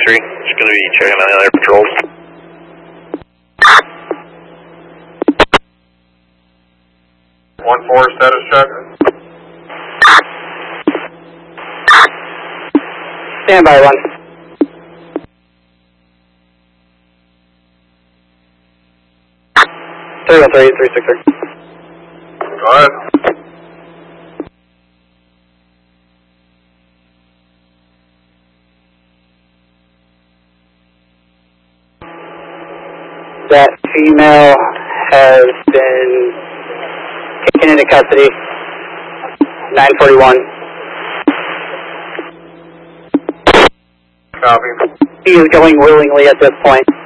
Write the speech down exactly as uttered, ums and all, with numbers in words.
three. Just going to be checking on the other patrols. one four, status check. Stand by, one. three one three, three six three. Go ahead. That female has been taken into custody. nine forty-one. Copy. He is going willingly at this point.